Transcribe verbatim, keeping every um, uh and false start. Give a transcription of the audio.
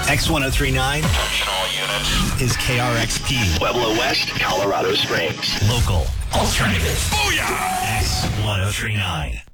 X one oh three point nine Attention all units. is K R X P. Pueblo West, Colorado Springs. Local. Alternative. Oh yeah! X one oh three point nine.